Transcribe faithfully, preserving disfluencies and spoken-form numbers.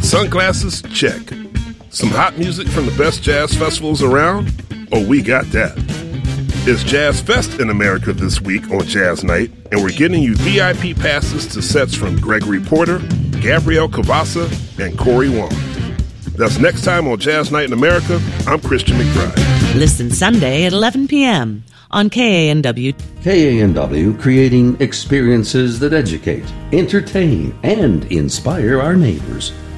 Sunglasses? Check. Some hot music from the best jazz festivals around? Oh, we got that. It's Jazz Fest in America this week on Jazz Night, and we're getting you V I P passes to sets from Gregory Porter, Gabrielle Cavassa, and Corey Wong. That's next time on Jazz Night in America. I'm Christian McBride. Listen Sunday at eleven p.m. on K A N W. K A N W, creating experiences that educate, entertain, and inspire our neighbors.